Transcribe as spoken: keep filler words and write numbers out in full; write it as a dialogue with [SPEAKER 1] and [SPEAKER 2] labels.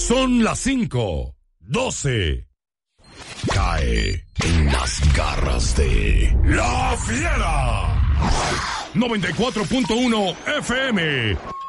[SPEAKER 1] Son las cinco, doce. Cae en las garras de La Fiera. noventa y cuatro punto uno F M.